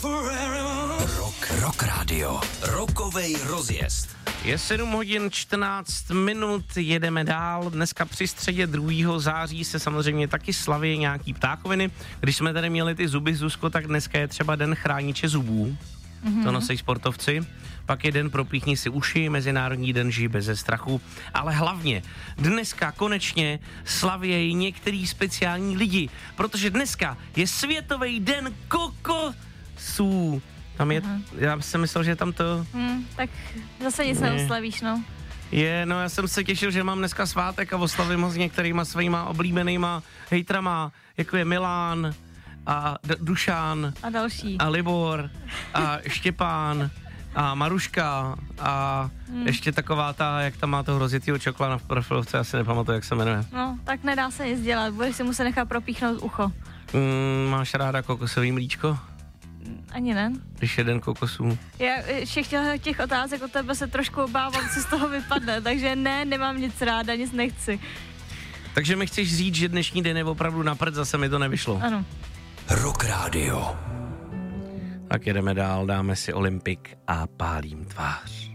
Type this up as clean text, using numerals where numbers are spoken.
Rock Radio. Rockovej rozjezd. Je 7 hodin 14 minut, jedeme dál. Dneska při středě 2. září se samozřejmě taky slaví nějaký ptákoviny. Když jsme tady měli ty zuby, Zuzko, tak dneska je třeba den chrániče zubů. To nosí sportovci. Pak je den propíchni si uši, Mezinárodní den žij beze strachu. Ale hlavně dneska konečně slavějí některý speciální lidi, protože dneska je Světový den kokosů. Tam je, já jsem myslel, že tam to... Tak zase nic neuslavíš, no. Já jsem se těšil, že mám dneska svátek a oslavím ho s některýma svýma oblíbenýma hejtrama, jako je Milan a Dušan A další. a Libor a Štěpán a Maruška a ještě taková ta, jak tam má toho rozjetýho čokla na profilovce, já si nepamatuju, jak se jmenuje. No, tak nedá se nic dělat, budeš si muset nechat propíchnout ucho. Máš ráda kokosový mlíčko? Ani ne. Když je den kokosů. Já všech těch otázek od tebe se trošku obávám, co z toho vypadne, takže ne, nemám nic ráda, nic nechci. Takže mi chceš říct, že dnešní den je opravdu na prd, zase mi to nevyšlo. Ano. Rock Radio. Tak jedeme dál, dáme si Olympik a pálím tvář.